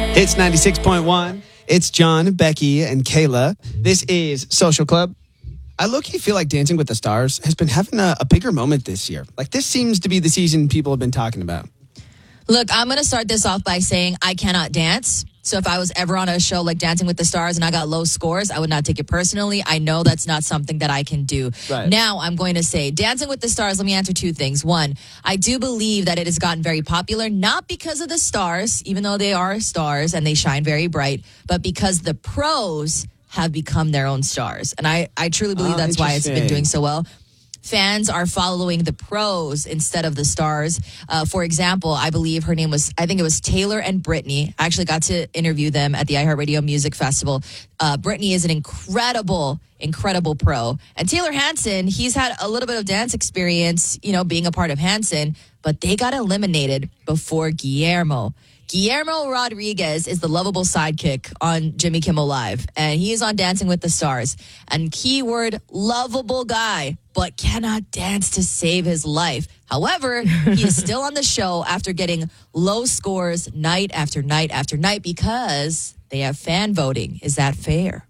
It's 96.1. It's John, Becky, and Kayla. This is Social Club. I low-key feel like Dancing with the Stars has been having a bigger moment this year. Like, this seems to be the season people have been talking about. Look, I'm going to start this off by saying I cannot dance. So if I was ever on a show like Dancing with the Stars and I got low scores, I would not take it personally. I know that's not something that I can do. Right. Now I'm going to say Dancing with the Stars, let me answer two things. One, I do believe that it has gotten very popular, not because of the stars, even though they are stars and they shine very bright, but because the pros have become their own stars. And I truly believe that's why it's been doing so well. Fans are following the pros instead of the stars. For example, I believe I think it was Taylor and Brittany. I actually got to interview them at the iHeartRadio Music Festival. Brittany is an incredible pro. And Taylor Hanson, he's had a little bit of dance experience, being a part of Hanson, but they got eliminated before Guillermo. Guillermo Rodriguez is the lovable sidekick on Jimmy Kimmel Live, and he is on Dancing with the Stars. And keyword, lovable guy, but cannot dance to save his life. However, he is still on the show after getting low scores night after night after night because they have fan voting. Is that fair?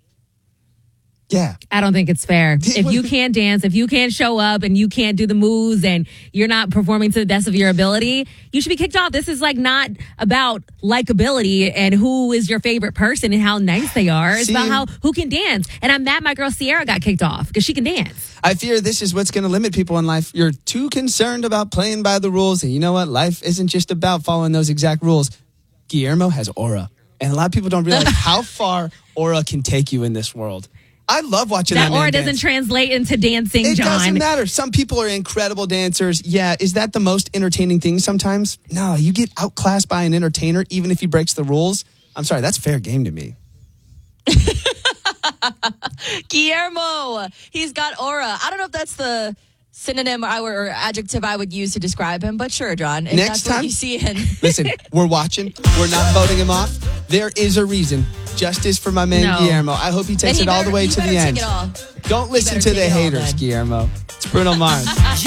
Yeah. I don't think it's fair. If you can't dance, if you can't show up and you can't do the moves and you're not performing to the best of your ability, you should be kicked off. This is not about likability and who is your favorite person and how nice they are. It's about who can dance. And I'm mad my girl Sierra got kicked off because she can dance. I fear this is what's going to limit people in life. You're too concerned about playing by the rules. And you know what? Life isn't just about following those exact rules. Guillermo has aura. And a lot of people don't realize how far aura can take you in this world. I love watching that man aura dance. doesn't translate into dancing, It John. doesn't matter. Some people are incredible dancers. Yeah, is that the most entertaining thing sometimes? No, you get outclassed by an entertainer even if he breaks the rules. I'm sorry, that's fair game to me. Guillermo, he's got aura. I don't know if that's the synonym or adjective I would use to describe him, but sure, John. If Next that's what time, you see him. Listen, we're watching. We're not voting him off. There is a reason. Justice for my man Guillermo. I hope he takes it all the way to the end. Don't listen to the haters, Guillermo. It's Bruno Mars.